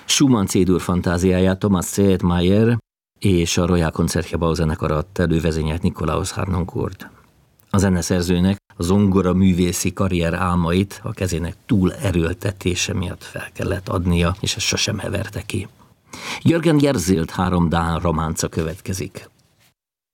Schumann C-dur fantáziáját Thomas Zehetmayer és a Royal Concertgebouw zenekar adta elő, vezényelt Nikolaus Harnoncourt. A zeneszerzőnek a zongora művészi karrier álmait a kezének túl erőltetése miatt fel kellett adnia, és ez sosem heverte ki. Jürgen Jersild 3 dán románca következik.